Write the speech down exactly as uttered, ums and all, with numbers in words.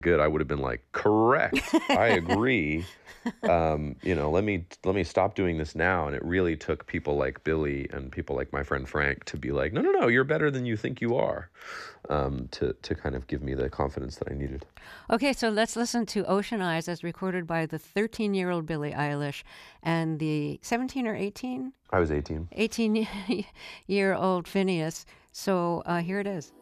good, I would have been like, correct. I agree. Um, you know, let me let me stop doing this now. And it really took people like Billy and people like my friend Frank to be like, no, no, no, you're better than you think you are. Um, to to kind of give me the confidence that I needed. Okay, so let's listen to Ocean Eyes as recorded by the thirteen-year-old Billie Eilish and the seventeen or eighteen? I was eighteen. eighteen-year-old Phineas. So uh, here it is.